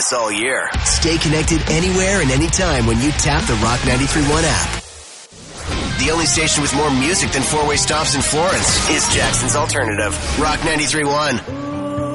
us all year. Stay connected anywhere and anytime when you tap the Rock 93.1 app. The only station with more music than four-way stops in Florence is Jackson's Alternative. Rock 93.1.